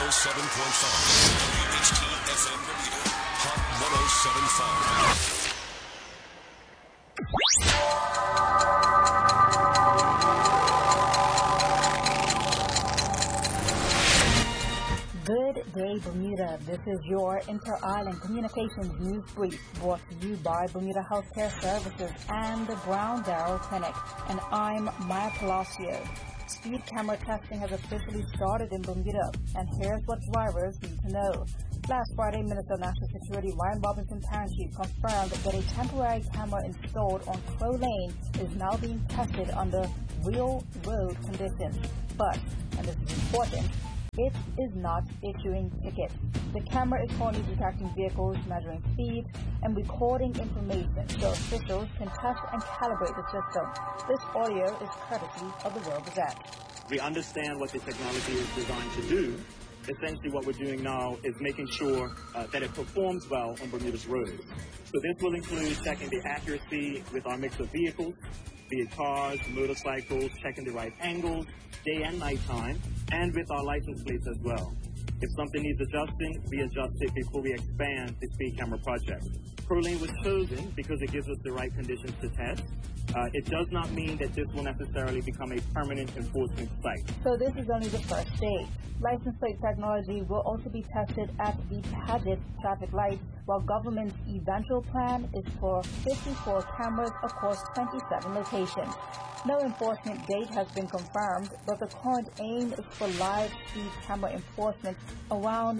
WHT FM Bermuda, Hot 107.5. Good day, Bermuda. This is your Inter-Island Communications News Brief, brought to you by Bermuda Healthcare Services and the Brown Darrow Clinic. And I'm Maya Palacio. Speed camera testing has officially started in Bermuda, and here's what drivers need to know. Last Friday, Minister of National Security Ryan Robinson Township confirmed that a temporary camera installed on Crow Lane is now being tested under real road conditions. But, and this is important, it is not issuing tickets. The camera is currently detecting vehicles, measuring speed, and recording information so officials can test and calibrate the system. This audio is courtesy of the World Gazette. We understand what the technology is designed to do. Essentially what we're doing now is making sure that it performs well on Bermuda's roads. So this will include checking the accuracy with our mix of vehicles, be it cars, motorcycles, checking the right angles, day and night time, and with our license plates as well. If something needs adjusting, we adjust it before we expand the speed camera project. Crow Lane was chosen because it gives us the right conditions to test. It does not mean that this will necessarily become a permanent enforcement site. So this is only the first stage. License plate technology will also be tested at the Paget traffic lights, while government's eventual plan is for 54 cameras across 27 locations. No enforcement date has been confirmed, but the current aim is for live speed camera enforcement around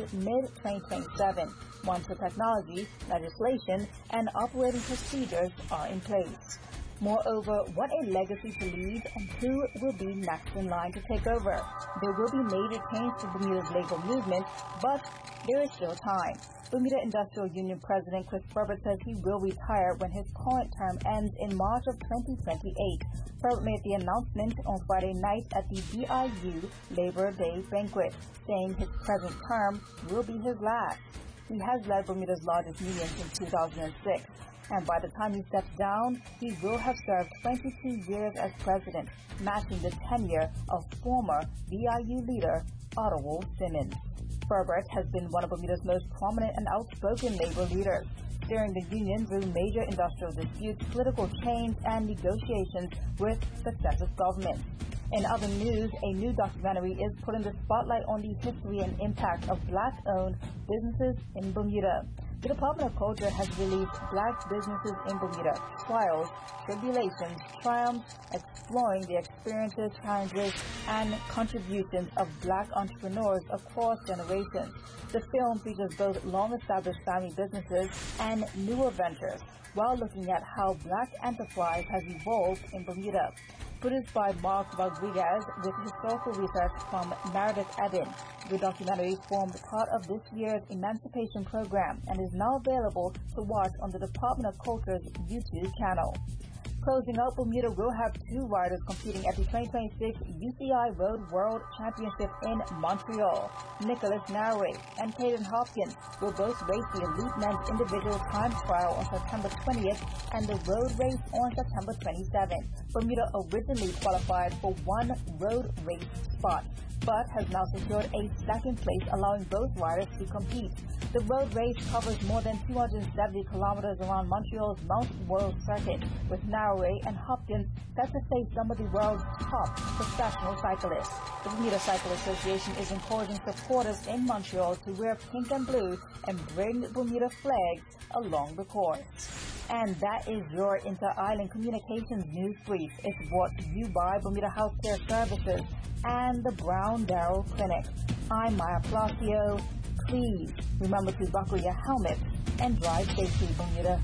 mid-2027, once the technology, legislation, and operating procedures are in place. Moreover, what a legacy to leave and who will be next in line to take over. There will be major change to Bermuda's labor movement, but there is still time. Bermuda Industrial Union President Chris Burbett says he will retire when his current term ends in March of 2028. Burbett made the announcement on Friday night at the BIU Labor Day banquet, saying his present term will be his last. He has led Bermuda's largest union since 2006. And by the time he steps down, he will have served 22 years as president, matching the tenure of former BIU leader Ottawell Simmons. Burbett has been one of Bermuda's most prominent and outspoken labor leaders, steering the union through major industrial disputes, political change, and negotiations with successive governments. In other news, a new documentary is putting the spotlight on the history and impact of Black-owned businesses in Bermuda. The Department of Culture has released Black Businesses in Bermuda: Trials, Tribulations, Triumphs, exploring the experiences, challenges, and contributions of Black entrepreneurs across generations. The film features both long-established family businesses and newer ventures, while looking at how Black enterprise has evolved in Bermuda. Produced by Mark Rodriguez with historical research from Meredith Eben, the documentary formed part of this year's Emancipation Program and is now available to watch on the Department of Culture's YouTube channel. Closing out, Bermuda will have two riders competing at the 2026 UCI Road World Championship in Montreal. Nicholas Narway and Caden Hopkins will both race the Elite Men's Individual Time Trial on September 20th and the road race on September 27th. Bermuda originally qualified for one road race spot, but has now secured a second place, allowing both riders to compete. The road race covers more than 270 kilometers around Montreal's Mount Royal Circuit, with Narway and Hopkins set to face some of the world's top professional cyclists. The Bermuda Cycle Association is encouraging supporters in Montreal to wear pink and blue and bring Bermuda flags along the course. And that is your Inter-Island Communications News Brief. It's brought to you by Bermuda Healthcare Services and the Brown Darrow Clinic. I'm Maya Palacio. Please remember to buckle your helmet and drive safely, Bermuda.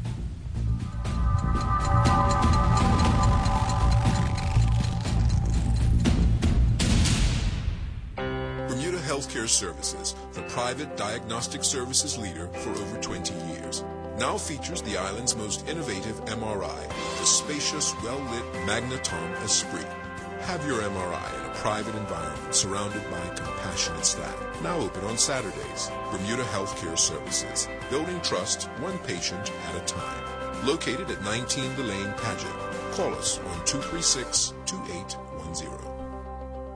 Bermuda Healthcare Services, the private diagnostic services leader for over 20 years, now features the island's most innovative MRI, the spacious, well-lit Magnetom Esprit. Have your MRI in a private environment surrounded by compassionate staff. Now open on Saturdays. Bermuda Healthcare Services, building trust one patient at a time. Located at 19 The Lane, Paget. Call us on 236-2810.